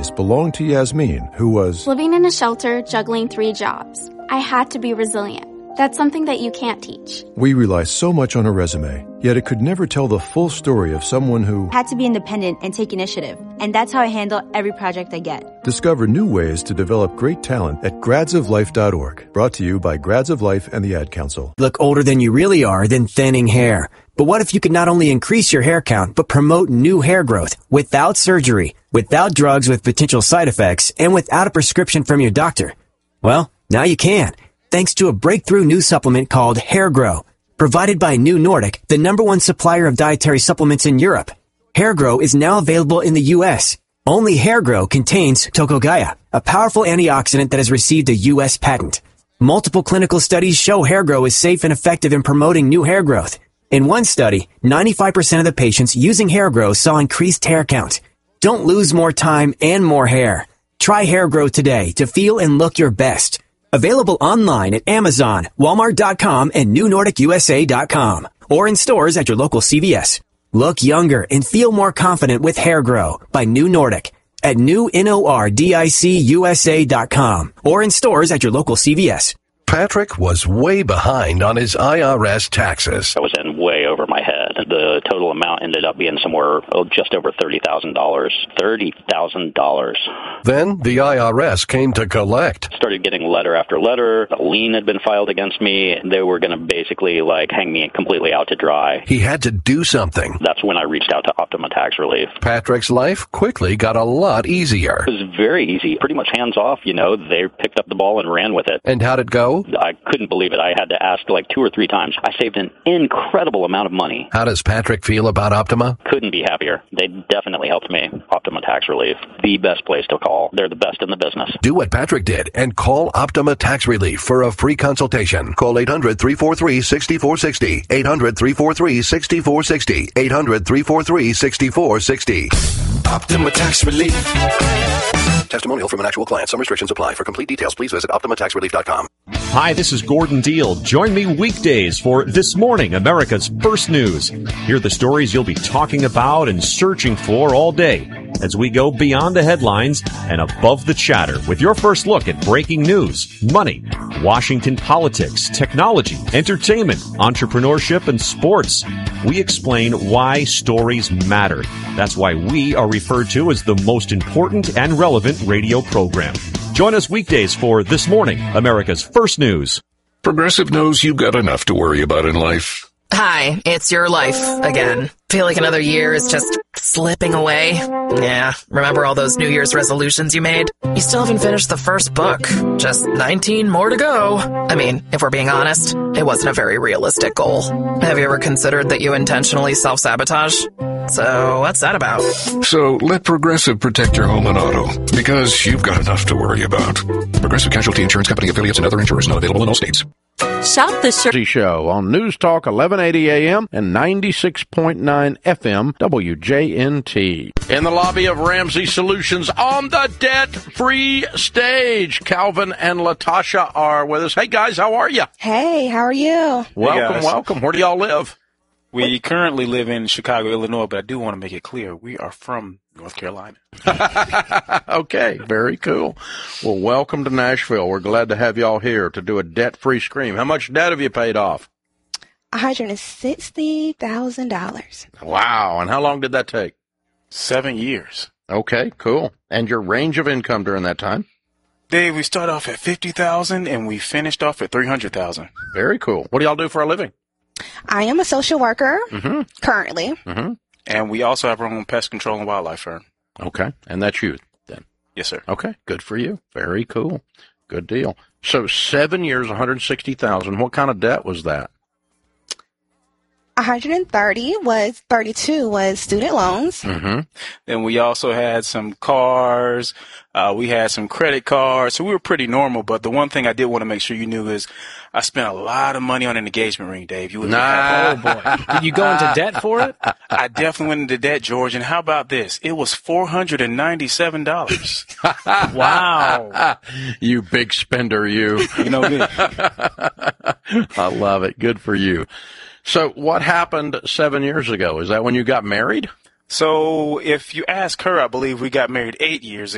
confidence belonged to Yasmin, who was living in a shelter, juggling 3 jobs. I had to be resilient. That's something that you can't teach. We rely so much on a resume, yet it could never tell the full story of someone who had to be independent and take initiative. And that's how I handle every project I get. Discover new ways to develop great talent at gradsoflife.org. Brought to you by Grads of Life and the Ad Council. Look older than you really are than thinning hair. But what if you could not only increase your hair count, but promote new hair growth without surgery, without drugs with potential side effects, and without a prescription from your doctor? Well, now you can, thanks to a breakthrough new supplement called Hair Grow, provided by New Nordic, the #1 supplier of dietary supplements in Europe. Hair Grow is now available in the U.S. Only Hair Grow contains Tocogaya, a powerful antioxidant that has received a U.S. patent. Multiple clinical studies show Hair Grow is safe and effective in promoting new hair growth. In one study, 95% of the patients using Hair Grow saw increased hair count. Don't lose more time and more hair. Try Hair Grow today to feel and look your best. Available online at Amazon, Walmart.com, and NewNordicUSA.com, or in stores at your local CVS. Look younger and feel more confident with Hair Grow by New Nordic at NewNordicUSA.com, or in stores at your local CVS. Patrick was way behind on his IRS taxes. I was in way over my head. The total amount ended up being somewhere just over $30,000. $30,000. Then the IRS came to collect. Started getting letter after letter. A lien had been filed against me. They were going to basically hang me completely out to dry. He had to do something. That's when I reached out to Optima Tax Relief. Patrick's life quickly got a lot easier. It was very easy. Pretty much hands off, They picked up the ball and ran with it. And how'd it go? I couldn't believe it. I had to ask 2 or 3 times. I saved an incredible amount of money. How does Patrick feel about Optima? Couldn't be happier. They definitely helped me. Optima Tax Relief, the best place to call. They're the best in the business. Do what Patrick did and call Optima Tax Relief for a free consultation. Call 800-343-6460. 800-343-6460. 800-343-6460. Optima Tax Relief. Testimonial from an actual client. Some restrictions apply. For complete details, please visit OptimaTaxRelief.com. Hi, this is Gordon Deal. Join me weekdays for This Morning, America's First News. Hear the stories you'll be talking about and searching for all day as we go beyond the headlines and above the chatter with your first look at breaking news, money, Washington politics, technology, entertainment, entrepreneurship, and sports. We explain why stories matter. That's why we are referred to as the most important and relevant radio program. Join us weekdays for This Morning, America's First News. Progressive knows you've got enough to worry about in life. Hi, it's your life again. Feel like another year is just slipping away? Yeah, remember all those New Year's resolutions you made? You still haven't finished the first book. Just 19 more to go. I mean, if we're being honest, it wasn't a very realistic goal. Have you ever considered that you intentionally self-sabotage? So, what's that about? So, let Progressive protect your home and auto, because you've got enough to worry about. Progressive Casualty Insurance Company affiliates and other insurers not available in all states. Shop the Show on News Talk 1180 AM and 96.9 FM WJNT. In the lobby of Ramsey Solutions on the debt-free stage, Calvin and Latasha are with us. Hey, guys, how are you? Hey, how are you? Welcome. Where do y'all live? We currently live in Chicago, Illinois, but I do want to make it clear we are from North Carolina. Okay, very cool. Well, welcome to Nashville. We're glad to have y'all here to do a debt-free scream. How much debt have you paid off? $160,000. Wow. And how long did that take? 7 years. Okay, cool. And your range of income during that time? Dave, we started off at $50,000 and we finished off at $300,000. Very cool. What do y'all do for a living? I am a social worker currently. Mm-hmm. And we also have our own pest control and wildlife firm. Okay. And that's you then? Yes, sir. Okay. Good for you. Very cool. Good deal. So 7 years, $160,000. What kind of debt was that? 32 was student loans. Mm-hmm. Then we also had some cars. We had some credit cards. So we were pretty normal. But the one thing I did want to make sure you knew is I spent a lot of money on an engagement ring, Dave. You wouldn't be happy. Oh, boy. Did you go into debt for it? I definitely went into debt, George. And how about this? It was $497. Wow. You big spender, you. You know me. I love it. Good for you. So what happened 7 years ago? Is that when you got married? So if you ask her, I believe we got married 8 years ago.